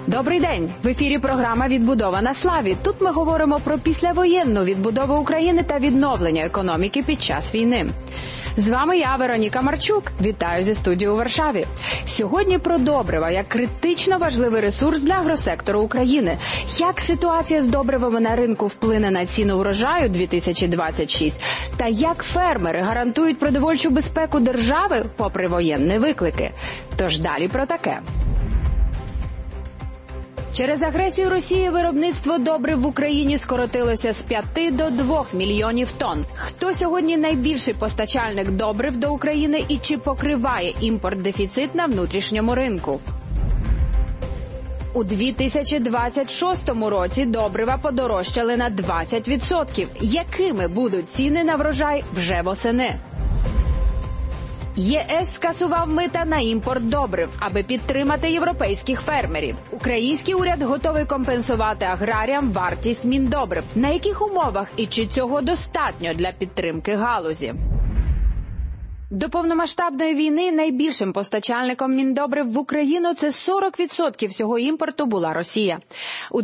Добрий день! В ефірі програма «Відбудова на славі». Тут ми говоримо про післявоєнну відбудову України та відновлення економіки під час війни. З вами я, Вероніка Марчук. Вітаю зі студії у Варшаві. Сьогодні про добрива як критично важливий ресурс для агросектору України. Як ситуація з добривами на ринку вплине на ціну врожаю 2026? Та як фермери гарантують продовольчу безпеку держави попри воєнні виклики? Тож далі про таке. Через агресію Росії виробництво добрив в Україні скоротилося з 5 до 2 мільйонів тонн. Хто сьогодні найбільший постачальник добрив до України і чи покриває імпорт дефіцит на внутрішньому ринку? У 2026 році добрива подорожчали на 20%. Якими будуть ціни на врожай вже восени? ЄС скасував мита на імпорт добрив, аби підтримати європейських фермерів. Український уряд готовий компенсувати аграріям вартість міндобрив. На яких умовах і чи цього достатньо для підтримки галузі? До повномасштабної війни найбільшим постачальником міндобрив в Україну – це 40% всього імпорту була Росія. У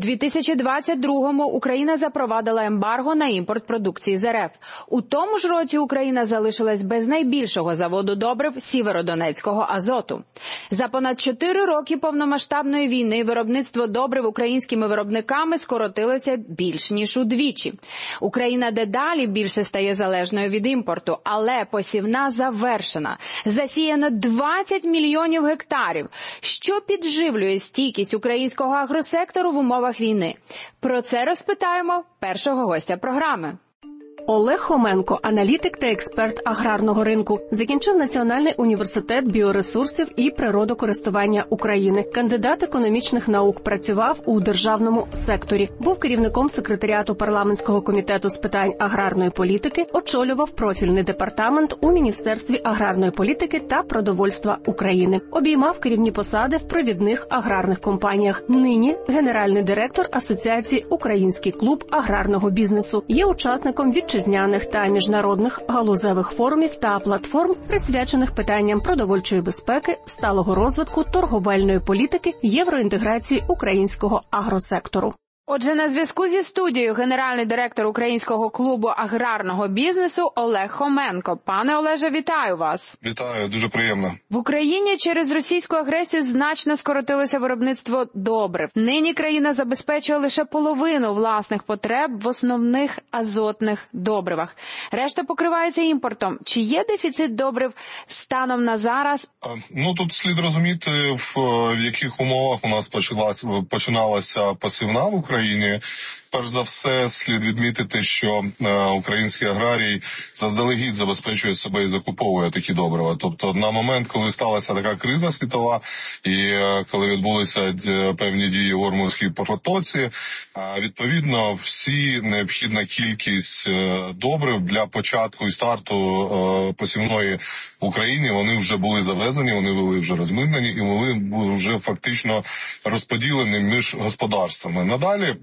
2022-му Україна запровадила ембарго на імпорт продукції з РФ. У тому ж році Україна залишилась без найбільшого заводу добрив Сєвєродонецького азоту. За понад 4 роки повномасштабної війни виробництво добрив українськими виробниками скоротилося більш ніж удвічі. Україна дедалі більше стає залежною від імпорту, але посівна завершена. Засіяно 20 мільйонів гектарів. Що підживлює стійкість українського агросектору в умовах війни? Про це розпитаємо першого гостя програми. Олег Хоменко, аналітик та експерт аграрного ринку. Закінчив Національний університет біоресурсів і природокористування України. Кандидат економічних наук, працював у державному секторі. Був керівником секретаріату парламентського комітету з питань аграрної політики, очолював профільний департамент у Міністерстві аграрної політики та продовольства України. Обіймав керівні посади в провідних аграрних компаніях. Нині генеральний директор Асоціації «Український клуб аграрного бізнесу». Є учасником вітчизняних та міжнародних галузевих форумів та платформ, присвячених питанням продовольчої безпеки, сталого розвитку, торговельної політики, євроінтеграції українського агросектору. Отже, на зв'язку зі студією генеральний директор Українського клубу аграрного бізнесу Олег Хоменко. Пане Олеже, вітаю вас. Вітаю, дуже приємно. В Україні через російську агресію значно скоротилося виробництво добрив. Нині країна забезпечує лише половину власних потреб в основних азотних добривах. Решта покривається імпортом. Чи є дефіцит добрив станом на зараз? Тут слід розуміти, в яких умовах у нас починалася посівна в Україні. Перш за все, слід відмітити, що український аграрій заздалегідь забезпечує себе і закуповує такі добрива. Тобто на момент, коли сталася така криза світова і коли відбулися певні дії в Ормузькій протоці, відповідно всі необхідна кількість добрив для початку і старту посівної в Україні, вони вже були завезені, вони були вже розмитнені і вони були вже фактично розподілені між господарствами. Надалі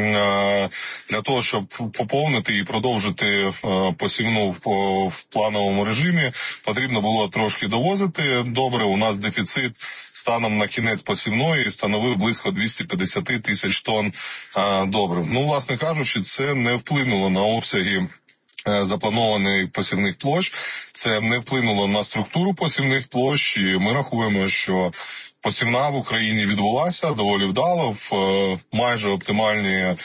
для того, щоб поповнити і продовжити посівну в плановому режимі, потрібно було трошки довозити добре. У нас дефіцит станом на кінець посівної становив близько 250 тисяч тонн добрив. Власне кажучи, це не вплинуло на обсяги запланованих посівних площ, це не вплинуло на структуру посівних площ, і ми рахуємо, що посівна в Україні відбулася доволі вдало, в майже оптимальні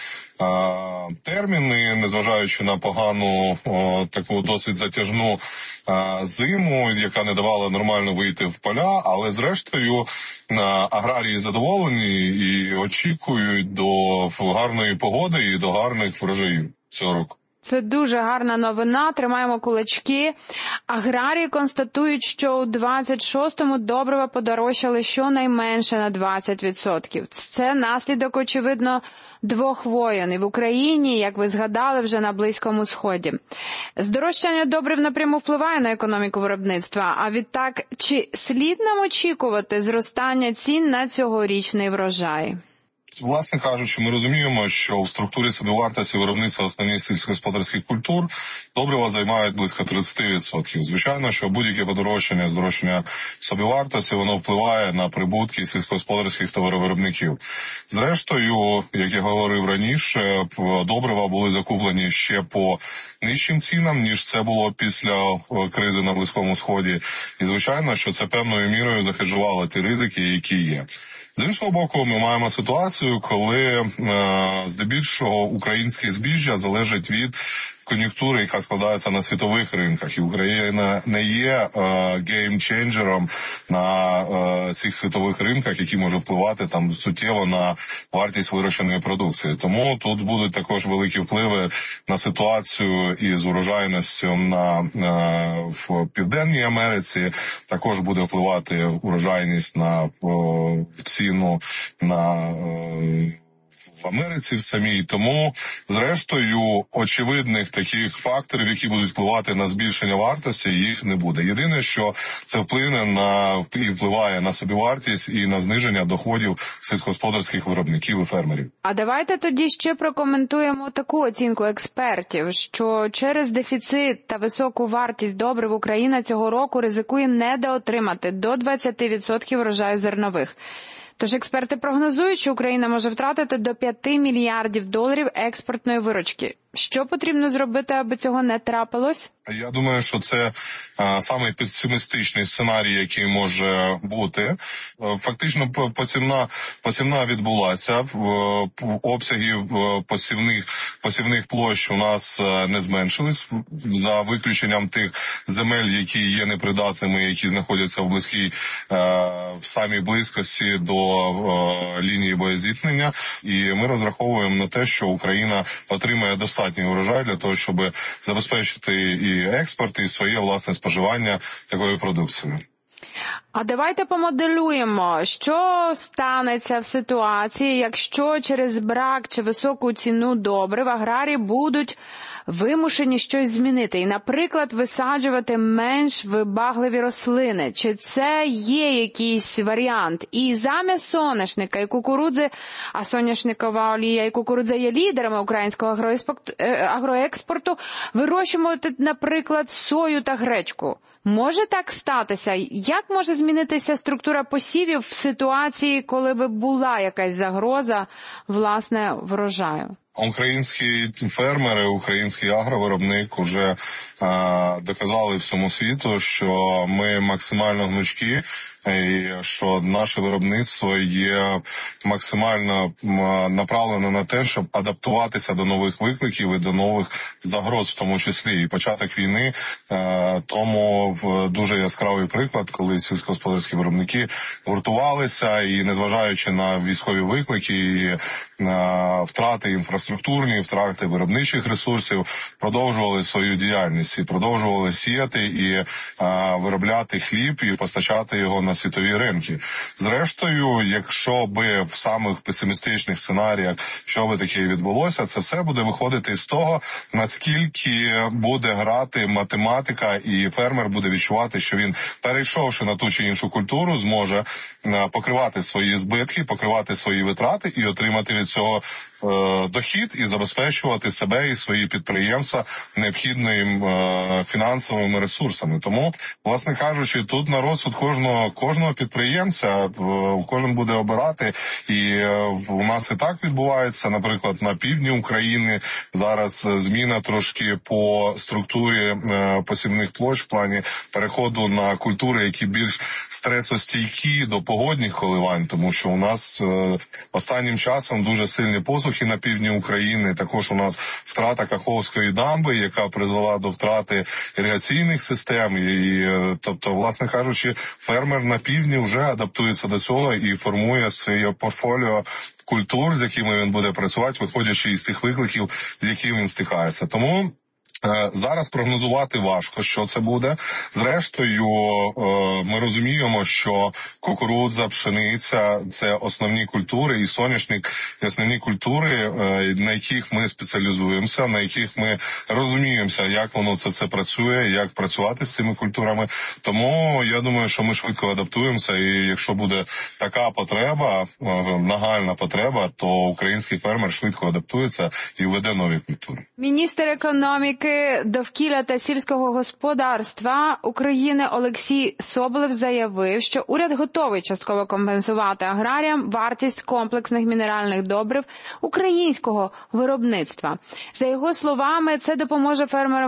терміни, незважаючи на погану, таку досить затяжну зиму, яка не давала нормально вийти в поля, але зрештою аграрії задоволені і очікують до гарної погоди і до гарних врожаїв цього року. Це дуже гарна новина, тримаємо кулачки. Аграрії констатують, що у 26-му добрива подорожчали щонайменше на 20%. Це наслідок, очевидно, 2 воєн і в Україні, як ви згадали, вже на Близькому Сході. Здорожчання добрив напряму впливає на економіку виробництва, а відтак, чи слід нам очікувати зростання цін на цьогорічний врожай? Власне кажучи, ми розуміємо, що в структурі собівартості виробництва основних сільськогосподарських культур добрива займають близько 30%. Звичайно, що будь-яке здорожчання собівартості, воно впливає на прибутки сільськогосподарських товаровиробників. Зрештою, як я говорив раніше, добрива були закуплені ще по нижчим цінам, ніж це було після кризи на Близькому Сході. І, звичайно, що це певною мірою захеджувало ті ризики, які є. З іншого боку, ми маємо ситуацію, коли здебільшого українське збіжжя залежить від кон'юнктури, яка складається на світових ринках. І Україна не є геймченджером на цих світових ринках, які може впливати там суттєво на вартість вирощеної продукції. Тому тут будуть також великі впливи на ситуацію із урожайністю в Південній Америці. Також буде впливати урожайність на ціну на в Америці в самій. Тому, зрештою, очевидних таких факторів, які будуть впливати на збільшення вартості, їх не буде. Єдине, що це впливає на собівартість і на зниження доходів сільськогосподарських виробників і фермерів. А давайте тоді ще прокоментуємо таку оцінку експертів, що через дефіцит та високу вартість добрив Україна цього року ризикує недоотримати до 20% врожаю зернових. Тож експерти прогнозують, що Україна може втратити до $5 мільярдів експортної виручки. Що потрібно зробити, аби цього не трапилось? Я думаю, що це самий песимістичний сценарій, який може бути. Фактично посівна відбулася, обсяги посівних площ у нас не зменшились, за виключенням тих земель, які є непридатними, які знаходяться в самій близькості до лінії боєзіткнення. І ми розраховуємо на те, що Україна отримає достатній урожай для того, щоб забезпечити і експорт, і своє власне споживання такої продукції. А давайте помоделюємо, що станеться в ситуації, якщо через брак чи високу ціну добрив аграрії будуть вимушені щось змінити і, наприклад, висаджувати менш вибагливі рослини. Чи це є якийсь варіант? І замість соняшника і кукурудзи, а соняшникова олія і кукурудза є лідерами українського агроекспорту, вирощувати, наприклад, сою та гречку. Може так статися? Як може змінитися структура посівів в ситуації, коли би була якась загроза, власне, врожаю? Українські фермери, український агровиробник уже доказали всьому світу, що ми максимально гнучкі, і що наше виробництво є максимально направлено на те, щоб адаптуватися до нових викликів і до нових загроз, в тому числі. І початок війни тому дуже яскравий приклад, коли сільськогосподарські виробники гуртувалися і, незважаючи на військові виклики і на втрати інфраструктурні, втрати виробничих ресурсів, продовжували свою діяльність і продовжували сіяти і виробляти хліб і постачати його на світові ринки. Зрештою, якщо би в самих песимістичних сценаріях, що би таке відбулося, це все буде виходити з того, наскільки буде грати математика, і фермер буде відчувати, що він, перейшовши на ту чи іншу культуру, зможе покривати свої збитки, покривати свої витрати і отримати від цього дохід і забезпечувати себе і свої підприємства необхідними фінансовими ресурсами. Тому, власне кажучи, тут на розсуд кожного підприємця, кожен буде обирати, і у нас і так відбувається, наприклад, на півдні України зараз зміна трошки по структурі посівних площ в плані переходу на культури, які більш стресостійкі до погодних коливань, тому що у нас останнім часом дуже сильні посухи на півдні України, також у нас втрата Каховської дамби, яка призвела до втрати іригаційних систем, і, тобто, власне кажучи, фермер на півдні вже адаптується до цього і формує своє портфоліо культур, з якими він буде працювати, виходячи із тих викликів, з якими він стикається. Тому Зараз прогнозувати важко, що це буде. Зрештою, ми розуміємо, що кукурудза, пшениця – це основні культури, і соняшник – основні культури, на яких ми спеціалізуємося, на яких ми розуміємося, як воно це все працює, як працювати з цими культурами. Тому я думаю, що ми швидко адаптуємося, і якщо буде така потреба, нагальна потреба, то український фермер швидко адаптується і введе нові культури. Міністр економіки, довкілля та сільського господарства України Олексій Соболєв заявив, що уряд готовий частково компенсувати аграріям вартість комплексних мінеральних добрив українського виробництва. За його словами, це допоможе фермерам